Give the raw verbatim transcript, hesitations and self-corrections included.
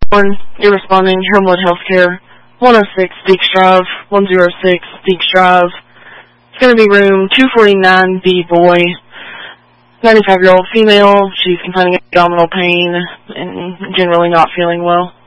One, you're responding, Hermwood Healthcare, one oh six Deeks Drive, one oh six Deeks Drive. It's going to be room two forty-nine B, boy. ninety-five-year-old female. She's complaining of abdominal pain and generally not feeling well.